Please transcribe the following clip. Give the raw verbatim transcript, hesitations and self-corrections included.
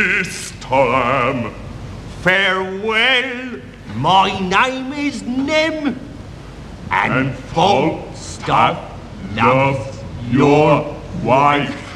Time. Farewell, my name is Nem, and, and Falstaff loves your wife.